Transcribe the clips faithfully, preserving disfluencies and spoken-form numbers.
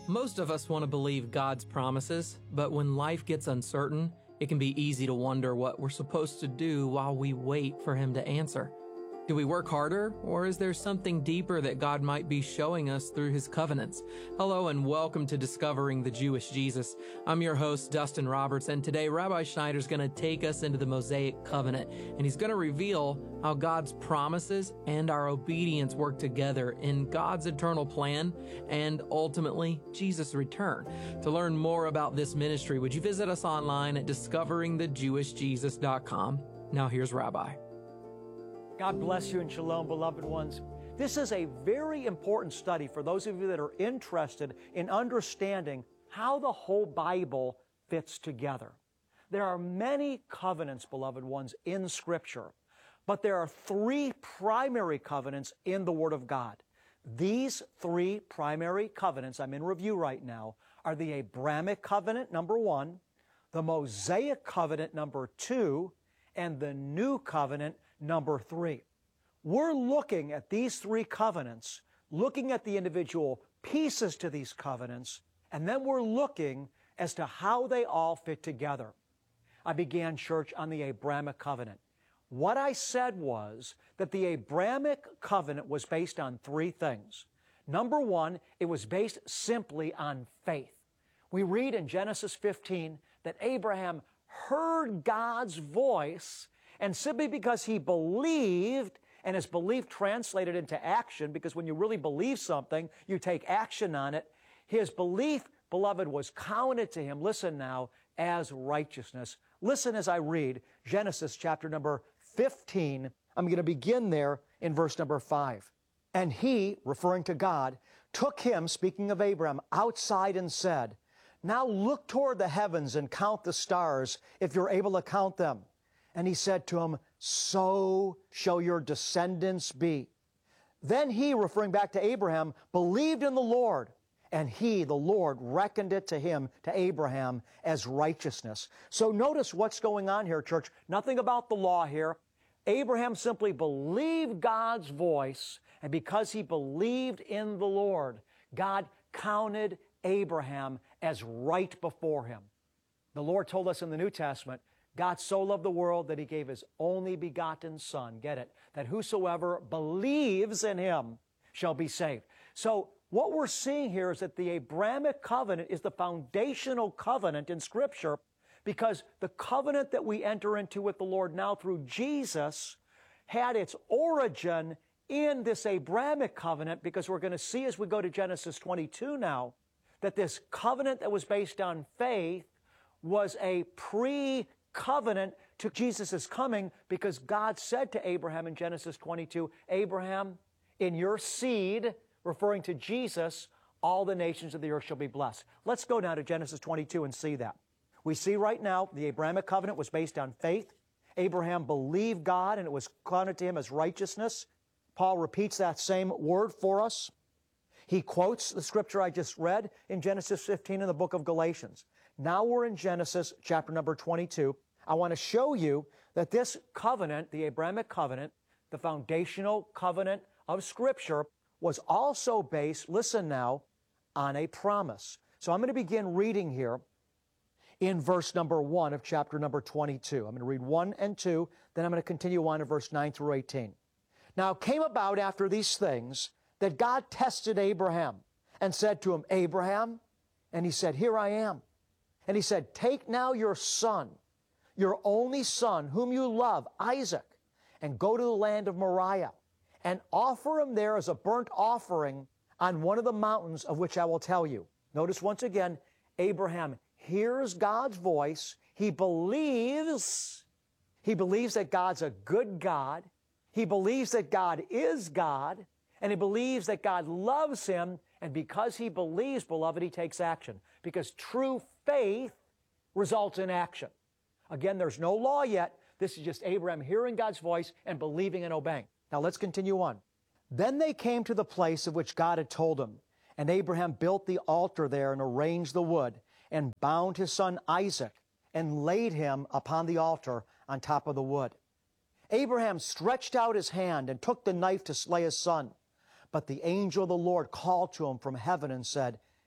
Most of us want to believe God's promises, but when life gets uncertain, it can be easy to wonder what we're supposed to do while we wait for Him to answer. Do we work harder, or is there something deeper that God might be showing us through His covenants? Hello and welcome to Discovering the Jewish Jesus. I'm your host, Dustin Roberts, and today Rabbi Schneider is going to take us into the Mosaic Covenant, and he's going to reveal how God's promises and our obedience work together in God's eternal plan and ultimately Jesus' return. To learn more about this ministry, would you visit us online at discovering the jewish jesus dot com? Now here's Rabbi. God bless you and shalom, beloved ones. This is a very important study for those of you that are interested in understanding how the whole Bible fits together. There are many covenants, beloved ones, in Scripture, but there are three primary covenants in the Word of God. These three primary covenants, I'm in review right now, are the Abrahamic covenant, number one, the Mosaic covenant, number two, and the New Covenant, number three. We're looking at these three covenants, looking at the individual pieces to these covenants, and then we're looking as to how they all fit together. I began church on the Abrahamic covenant. What I said was that the Abrahamic covenant was based on three things. Number one, it was based simply on faith. We read in Genesis fifteen that Abraham heard God's voice, and simply because he believed, and his belief translated into action, because when you really believe something, you take action on it, his belief, beloved, was counted to him, listen now, as righteousness. Listen as I read Genesis chapter number fifteen. I'm going to begin there in verse number five. And he, referring to God, took him, speaking of Abraham, outside and said, "Now look toward the heavens and count the stars, if you're able to count them." And he said to him, "So shall your descendants be." Then he, referring back to Abraham, believed in the Lord, and he, the Lord, reckoned it to him, to Abraham, as righteousness. So notice what's going on here, church. Nothing about the law here. Abraham simply believed God's voice, and because he believed in the Lord, God counted Abraham as right before him. The Lord told us in the New Testament, God so loved the world that He gave His only begotten Son, get it, that whosoever believes in Him shall be saved. So what we're seeing here is that the Abrahamic covenant is the foundational covenant in Scripture, because the covenant that we enter into with the Lord now through Jesus had its origin in this Abrahamic covenant, because we're going to see as we go to Genesis twenty-two now, that this covenant that was based on faith was a pre-covenant to Jesus' coming, because God said to Abraham in Genesis twenty-two, "Abraham, in your seed," referring to Jesus, "all the nations of the earth shall be blessed." Let's go now to Genesis twenty-two and see that. We see right now the Abrahamic covenant was based on faith. Abraham believed God, and it was counted to him as righteousness. Paul repeats that same word for us. He quotes the scripture I just read in Genesis fifteen in the book of Galatians. Now we're in Genesis chapter number twenty-two. I want to show you that this covenant, the Abrahamic covenant, the foundational covenant of Scripture, was also based, listen now, on a promise. So I'm going to begin reading here in verse number one of chapter number twenty-two. I'm going to read one and two, then I'm going to continue on to verse nine through eighteen. Now it came about after these things that God tested Abraham and said to him, "Abraham," and he said, "Here I am." And he said, "Take now your son, your only son, whom you love, Isaac, and go to the land of Moriah, and offer him there as a burnt offering on one of the mountains of which I will tell you." Notice once again, Abraham hears God's voice. He believes. He believes that God's a good God. He believes that God is God. And he believes that God loves him, and because he believes, beloved, he takes action. Because true faith results in action. Again, there's no law yet. This is just Abraham hearing God's voice and believing and obeying. Now let's continue on. Then they came to the place of which God had told him, and Abraham built the altar there and arranged the wood, and bound his son Isaac, and laid him upon the altar on top of the wood. Abraham stretched out his hand and took the knife to slay his son. But the angel of the Lord called to him from heaven and said,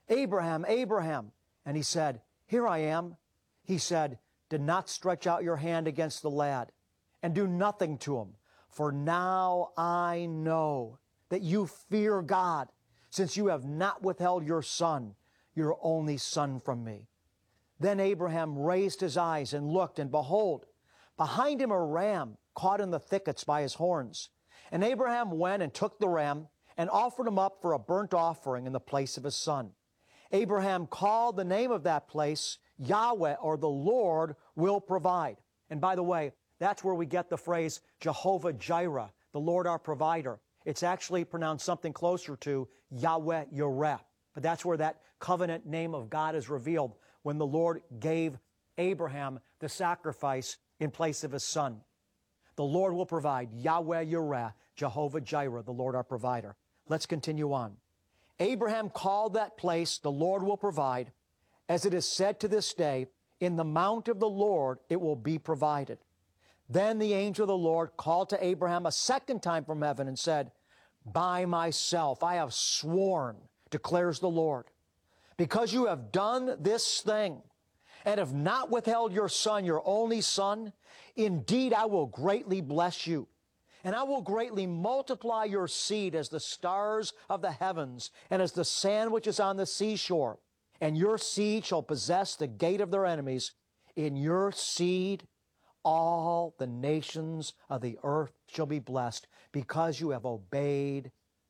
Abraham, Abraham. And he said, Here I am. He said, Do not stretch out your hand against the lad, and do nothing to him. For now I know that you fear God, since you have not withheld your son, your only son, from me. Then Abraham raised his eyes and looked, and behold, behind him a ram caught in the thickets by his horns. And Abraham went and took the ram and offered him up for a burnt offering in the place of his son. Abraham called the name of that place Yahweh, or the Lord will provide. And by the way, that's where we get the phrase Jehovah Jireh, the Lord our provider. It's actually pronounced something closer to Yahweh Yireh. But that's where that covenant name of God is revealed when the Lord gave Abraham the sacrifice in place of his son. The Lord will provide, Yahweh Yireh, Jehovah Jireh, the Lord our provider. Let's continue on. Abraham called that place, the Lord will provide, as it is said to this day, in the mount of the Lord it will be provided. Then the angel of the Lord called to Abraham a second time from heaven and said, By myself I have sworn, declares the Lord, because you have done this thing and have not withheld your son, your only son, indeed I will greatly bless you. And I will greatly multiply your seed as the stars of the heavens and as the sand which is on the seashore. And your seed shall possess the gate of their enemies. In your seed all the nations of the earth shall be blessed, because you have obeyed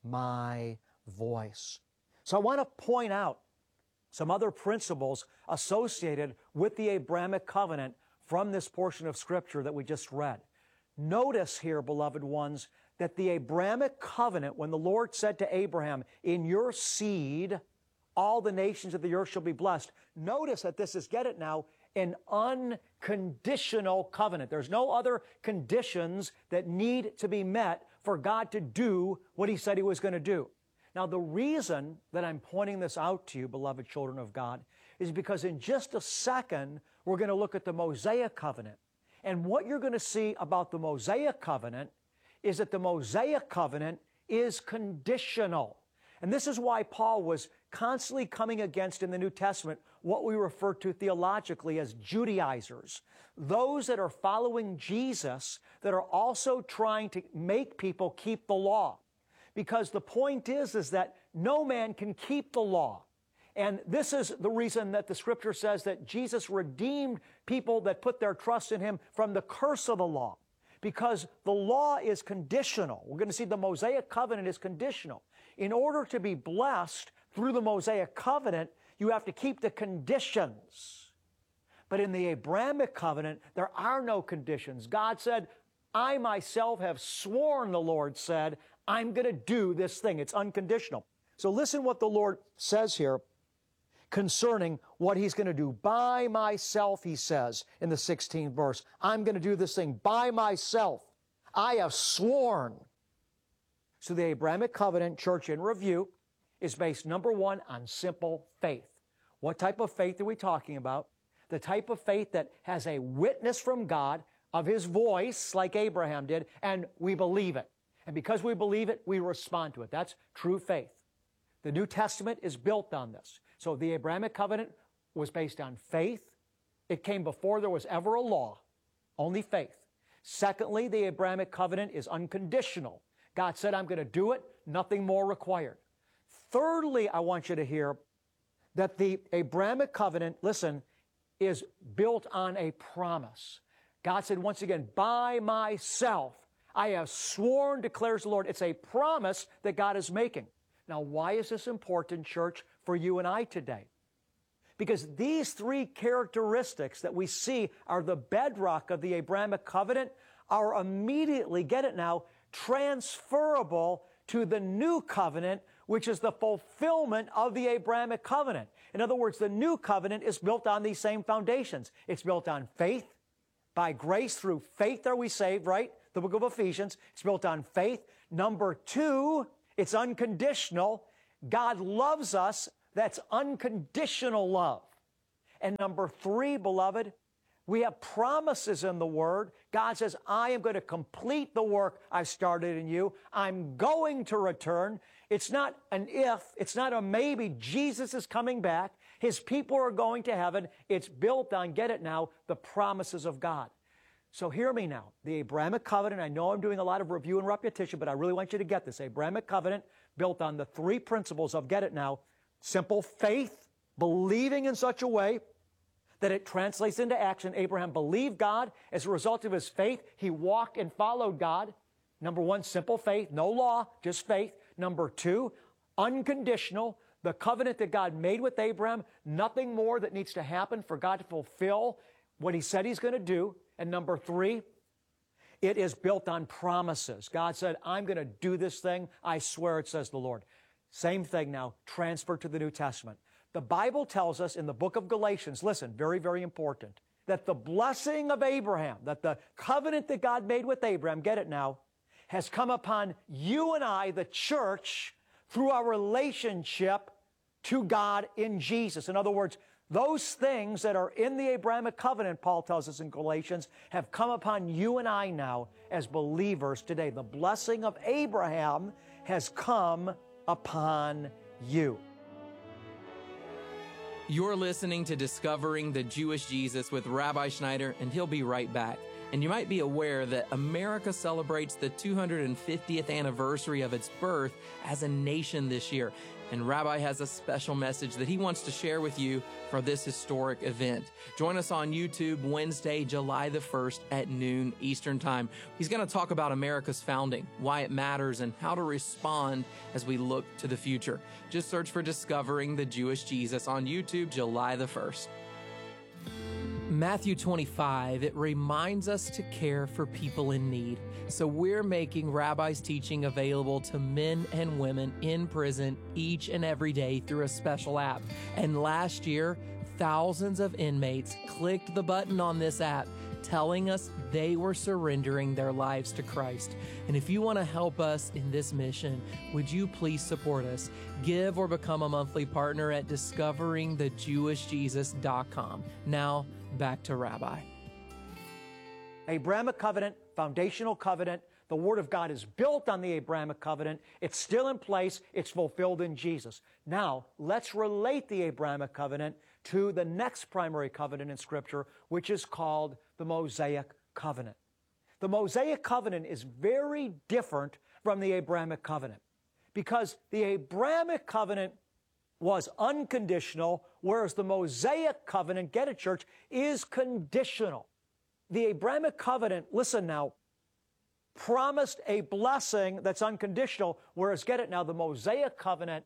my voice. So I want to point out some other principles associated with the Abrahamic covenant from this portion of Scripture that we just read. Notice here, beloved ones, that the Abrahamic covenant, when the Lord said to Abraham, In your seed all the nations of the earth shall be blessed. Notice that this is, get it now, an unconditional covenant. There's no other conditions that need to be met for God to do what He said He was going to do. Now, the reason that I'm pointing this out to you, beloved children of God, is because in just a second, we're going to look at the Mosaic covenant. And what you're going to see about the Mosaic covenant is that the Mosaic covenant is conditional. And this is why Paul was constantly coming against in the New Testament what we refer to theologically as Judaizers. Those that are following Jesus that are also trying to make people keep the law. Because the point is, is that no man can keep the law. And this is the reason that the Scripture says that Jesus redeemed people that put their trust in Him from the curse of the law. Because the law is conditional. We're going to see the Mosaic covenant is conditional. In order to be blessed through the Mosaic covenant, you have to keep the conditions. But in the Abrahamic covenant, there are no conditions. God said, I myself have sworn, the Lord said, I'm going to do this thing. It's unconditional. So listen what the Lord says here concerning what He's going to do. By myself, He says in the sixteenth verse, I'm going to do this thing by myself. I have sworn. So the Abrahamic covenant, church in review, is based, number one, on simple faith. What type of faith are we talking about? The type of faith that has a witness from God of His voice, like Abraham did, and we believe it. And because we believe it, we respond to it. That's true faith. The New Testament is built on this. So the Abrahamic covenant was based on faith. It came before there was ever a law, only faith. Secondly, the Abrahamic covenant is unconditional. God said, I'm going to do it, nothing more required. Thirdly, I want you to hear that the Abrahamic covenant, listen, is built on a promise. God said, once again, by myself, I have sworn, declares the Lord. It's a promise that God is making. Now, why is this important, church, for you and I today? Because these three characteristics that we see are the bedrock of the Abrahamic covenant are immediately, get it now, transferable to the new covenant, which is the fulfillment of the Abrahamic covenant. In other words, the new covenant is built on these same foundations. It's built on faith. By grace, through faith are we saved, right? The book of Ephesians. It's built on faith. Number two, it's unconditional. God loves us. That's unconditional love. And number three, beloved, We have promises in the Word. God says, I am going to complete the work I've started in you. I'm going to return. It's not an if, it's not a maybe. Jesus is coming back. His people are going to heaven. It's built on, get it now, the promises of God. So hear me now. The Abrahamic covenant, I know I'm doing a lot of review and repetition, but I really want you to get this. Abrahamic covenant built on the three principles of, get it now, simple faith, believing in such a way that it translates into action. Abraham believed God. As a result of his faith, he walked and followed God. Number one, simple faith, no law, just faith. Number two, unconditional, the covenant that God made with Abraham, nothing more that needs to happen for God to fulfill what he said he's going to do. And number three, it is built on promises. God said, I'm going to do this thing. I swear it, says the Lord. Same thing now, transferred to the New Testament. The Bible tells us in the book of Galatians, listen, very, very important, that the blessing of Abraham, that the covenant that God made with Abraham, get it now, has come upon you and I, the church, through our relationship to God in Jesus. In other words, those things that are in the Abrahamic covenant, Paul tells us in Galatians, have come upon you and I now as believers today. The blessing of Abraham has come upon you. You're listening to Discovering the Jewish Jesus with Rabbi Schneider, and he'll be right back. And you might be aware that America celebrates the two hundred fiftieth anniversary of its birth as a nation this year. And Rabbi has a special message that he wants to share with you for this historic event. Join us on YouTube Wednesday, July the first at noon Eastern Time. He's going to talk about America's founding, why it matters, and how to respond as we look to the future. Just search for Discovering the Jewish Jesus on YouTube July the first. Matthew twenty-five, it reminds us to care for people in need. So we're making Rabbi's teaching available to men and women in prison each and every day through a special app. And last year, thousands of inmates clicked the button on this app telling us they were surrendering their lives to Christ. And if you want to help us in this mission, would you please support us? Give or become a monthly partner at discovering the jewish jesus dot com. Now, back to Rabbi. Abrahamic covenant, foundational covenant. The Word of God is built on the Abrahamic covenant. It's still in place. It's fulfilled in Jesus. Now, let's relate the Abrahamic covenant to the next primary covenant in Scripture, which is called the Mosaic covenant. The Mosaic covenant is very different from the Abrahamic covenant because the Abrahamic covenant was unconditional, whereas the Mosaic covenant, get it, church, is conditional. The Abrahamic covenant, listen now, promised a blessing that's unconditional, whereas, get it now, the Mosaic covenant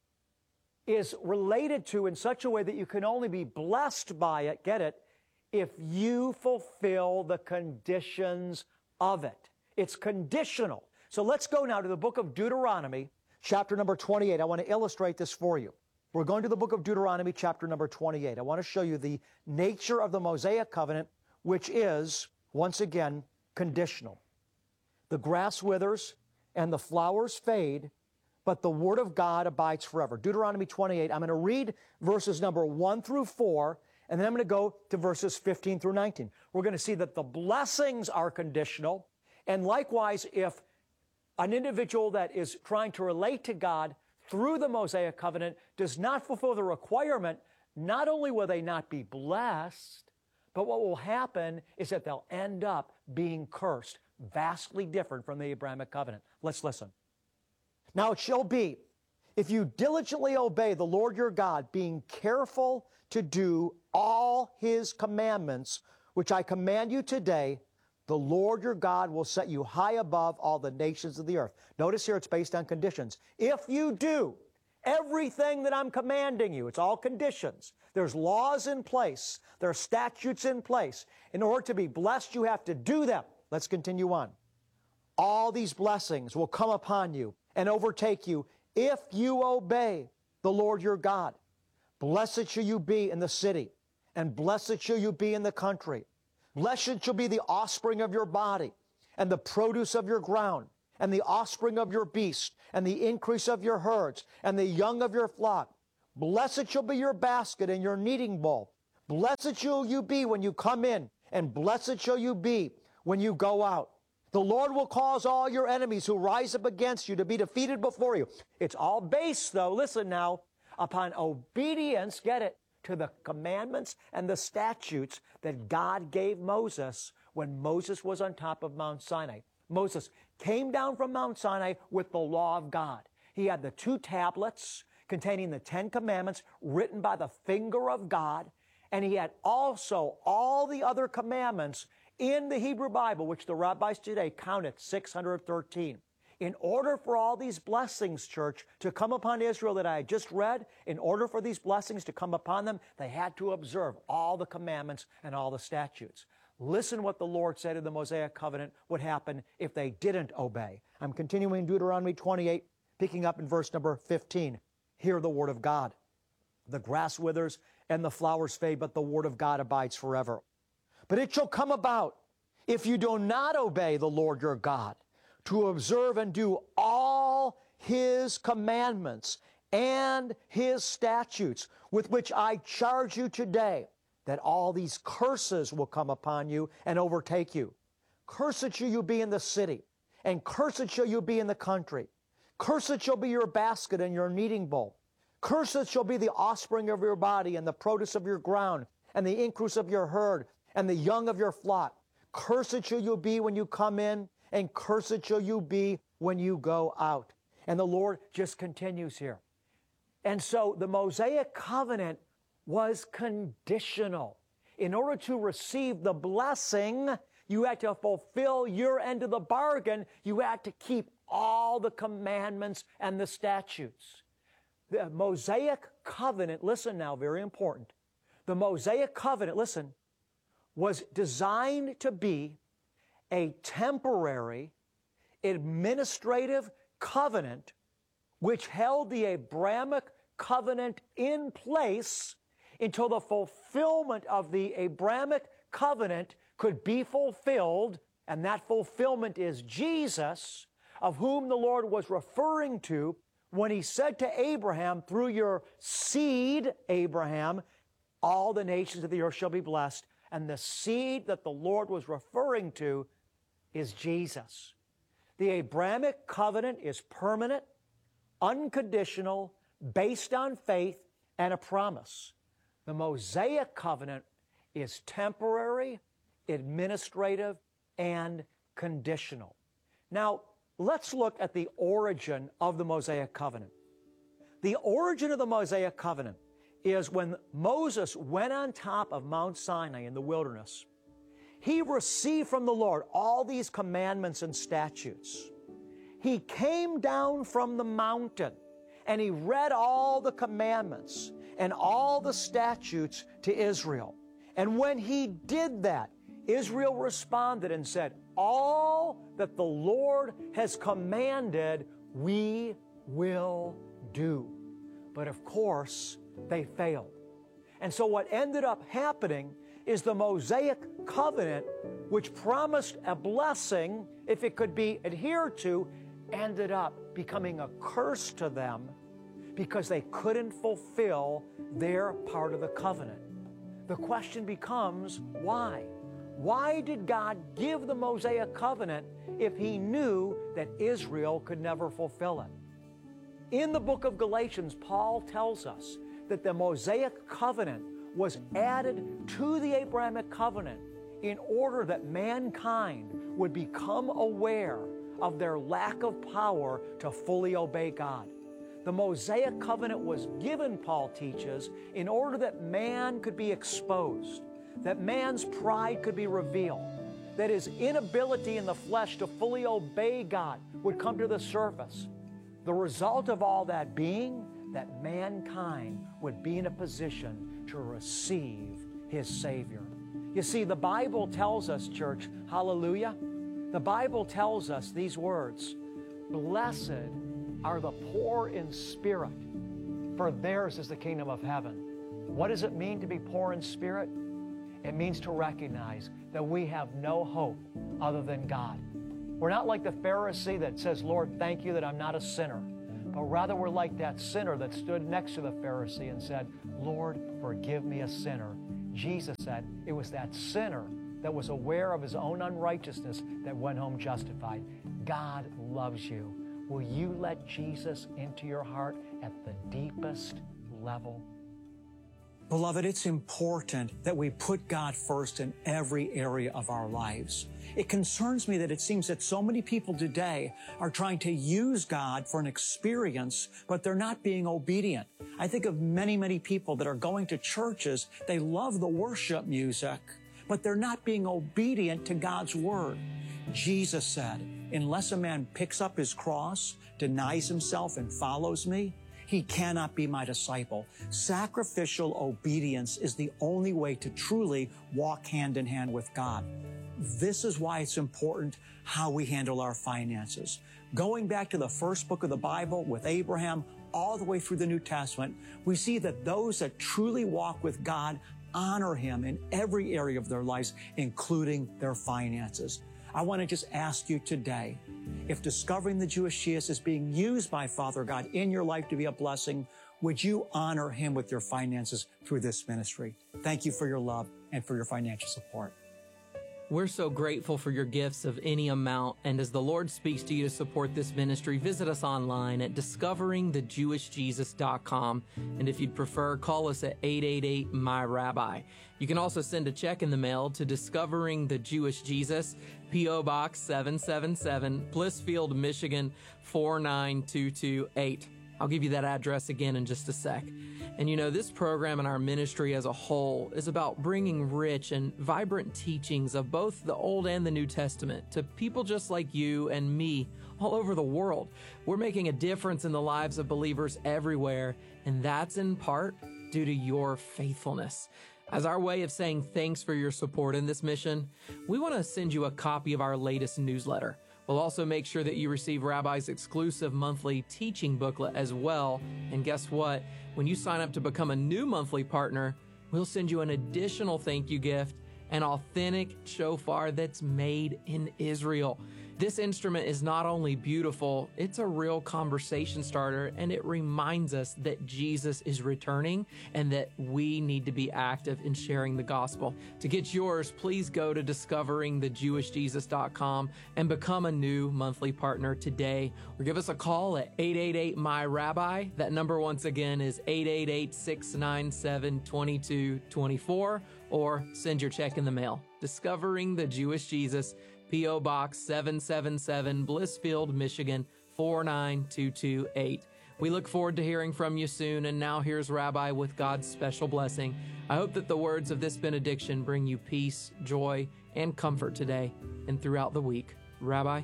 is related to in such a way that you can only be blessed by it, get it, if you fulfill the conditions of it. It's conditional. So let's go now to the book of Deuteronomy, chapter number twenty-eight. I want to illustrate this for you. We're going to the book of Deuteronomy, chapter number twenty-eight. I want to show you the nature of the Mosaic covenant, which is, once again, conditional. The grass withers and the flowers fade, but the word of God abides forever. Deuteronomy twenty-eight, I'm going to read verses number one through four, and then I'm going to go to verses fifteen through nineteen. We're going to see that the blessings are conditional, and likewise, if an individual that is trying to relate to God through the Mosaic covenant does not fulfill the requirement, not only will they not be blessed, but what will happen is that they'll end up being cursed, vastly different from the Abrahamic covenant. Let's listen. Now it shall be, if you diligently obey the Lord your God, being careful to do all his commandments, which I command you today, the Lord your God will set you high above all the nations of the earth. Notice here it's based on conditions. If you do everything that I'm commanding you, it's all conditions. There's laws in place. There are statutes in place. In order to be blessed, you have to do them. Let's continue on. All these blessings will come upon you and overtake you if you obey the Lord your God. Blessed shall you be in the city, and blessed shall you be in the country. Blessed shall be the offspring of your body, and the produce of your ground, and the offspring of your beast, and the increase of your herds, and the young of your flock. Blessed shall be your basket and your kneading bowl. Blessed shall you be when you come in, and blessed shall you be when you go out. The Lord will cause all your enemies who rise up against you to be defeated before you. It's all based, though, listen now, upon obedience, get it, to the commandments and the statutes that God gave Moses when Moses was on top of Mount Sinai. Moses came down from Mount Sinai with the law of God. He had the two tablets containing the Ten Commandments written by the finger of God, and he had also all the other commandments in the Hebrew Bible, which the rabbis today count at six hundred thirteen. In order for all these blessings, church, to come upon Israel that I just read, in order for these blessings to come upon them, they had to observe all the commandments and all the statutes. Listen what the Lord said in the Mosaic covenant would happen if they didn't obey. I'm continuing in Deuteronomy twenty-eight, picking up in verse number fifteen. Hear the word of God. The grass withers and the flowers fade, but the word of God abides forever. But it shall come about, if you do not obey the Lord your God, to observe and do all His commandments and His statutes, with which I charge you today, that all these curses will come upon you and overtake you. Cursed shall you be in the city, and cursed shall you be in the country. Cursed shall be your basket and your kneading bowl. Cursed shall be the offspring of your body, and the produce of your ground, and the increase of your herd, and the young of your flock. Cursed shall you be when you come in, and cursed shall you be when you go out. And the Lord just continues here. And so the Mosaic covenant was conditional. In order to receive the blessing, you had to fulfill your end of the bargain. You had to keep all the commandments and the statutes. The Mosaic covenant, listen now, very important. The Mosaic covenant, listen, was designed to be a temporary administrative covenant which held the Abrahamic covenant in place until the fulfillment of the Abrahamic covenant could be fulfilled, and that fulfillment is Jesus, of whom the Lord was referring to when He said to Abraham, through your seed, Abraham, all the nations of the earth shall be blessed. And the seed that the Lord was referring to is Jesus. The Abrahamic covenant is permanent, unconditional, based on faith, and a promise. The Mosaic covenant is temporary, administrative, and conditional. Now, let's look at the origin of the Mosaic covenant. The origin of the Mosaic covenant is when Moses went on top of Mount Sinai in the wilderness. He received from the Lord all these commandments and statutes. He came down from the mountain and he read all the commandments and all the statutes to Israel. And when he did that, Israel responded and said, all that the Lord has commanded, we will do. But of course, they failed. And so what ended up happening is the Mosaic covenant, which promised a blessing if it could be adhered to, ended up becoming a curse to them because they couldn't fulfill their part of the covenant. The question becomes, why? Why did God give the Mosaic covenant if He knew that Israel could never fulfill it? In the book of Galatians, Paul tells us that the Mosaic covenant was added to the Abrahamic covenant in order that mankind would become aware of their lack of power to fully obey God. The Mosaic covenant was given, Paul teaches, in order that man could be exposed, that man's pride could be revealed, that his inability in the flesh to fully obey God would come to the surface. The result of all that being that mankind would be in a position to receive His Savior. You see, the Bible tells us, church, hallelujah, the Bible tells us these words, blessed are the poor in spirit, for theirs is the kingdom of heaven. What does it mean to be poor in spirit? It means to recognize that we have no hope other than God. We're not like the Pharisee that says, Lord, thank you that I'm not a sinner. But rather we're like that sinner that stood next to the Pharisee and said, Lord, forgive me a sinner. Jesus said it was that sinner that was aware of his own unrighteousness that went home justified. God loves you. Will you let Jesus into your heart at the deepest level? Beloved, it's important that we put God first in every area of our lives. It concerns me that it seems that so many people today are trying to use God for an experience, but they're not being obedient. I think of many, many people that are going to churches. They love the worship music, but they're not being obedient to God's word. Jesus said, unless a man picks up his cross, denies himself, and follows me, he cannot be my disciple. Sacrificial obedience is the only way to truly walk hand in hand with God. This is why it's important how we handle our finances. Going back to the first book of the Bible with Abraham, all the way through the New Testament, we see that those that truly walk with God honor him in every area of their lives, including their finances. I want to just ask you today, if Discovering the Jewish Jesus is being used by Father God in your life to be a blessing, would you honor him with your finances through this ministry? Thank you for your love and for your financial support. We're so grateful for your gifts of any amount, and as the Lord speaks to you to support this ministry, visit us online at discovering the jewish jesus dot com, and if you'd prefer, call us at eight eight eight, M Y Rabbi. You can also send a check in the mail to Discovering the Jewish Jesus, P O Box seven seven seven, Blissfield, Michigan four nine two two eight. I'll give you that address again in just a sec. And you know, this program and our ministry as a whole is about bringing rich and vibrant teachings of both the Old and the New Testament to people just like you and me all over the world. We're making a difference in the lives of believers everywhere, and that's in part due to your faithfulness. As our way of saying thanks for your support in this mission, we want to send you a copy of our latest newsletter. We'll also make sure that you receive Rabbi's exclusive monthly teaching booklet as well. And guess what? When you sign up to become a new monthly partner, we'll send you an additional thank you gift, an authentic shofar that's made in Israel. This instrument is not only beautiful, it's a real conversation starter, and it reminds us that Jesus is returning and that we need to be active in sharing the gospel. To get yours, please go to discovering the jewish jesus dot com and become a new monthly partner today. Or give us a call at eight eight eight, M Y Rabbi. That number once again is eight eight eight, six nine seven, two two two four, or send your check in the mail. Discovering the Jewish Jesus, P O Box seven seven seven, Blissfield, Michigan four nine two two eight. We look forward to hearing from you soon, and now here's Rabbi with God's special blessing. I hope that the words of this benediction bring you peace, joy, and comfort today and throughout the week. Rabbi?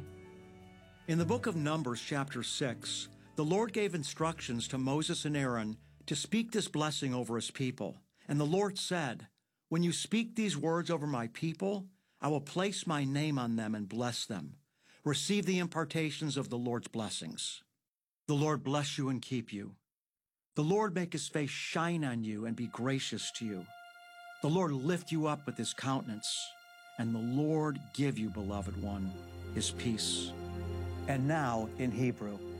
In the book of Numbers, chapter six, the Lord gave instructions to Moses and Aaron to speak this blessing over his people. And the Lord said, "When you speak these words over my people, I will place my name on them and bless them. Receive the impartations of the Lord's blessings. The Lord bless you and keep you. The Lord make his face shine on you and be gracious to you. The Lord lift you up with his countenance, and the Lord give you, beloved one, his peace." And now in Hebrew.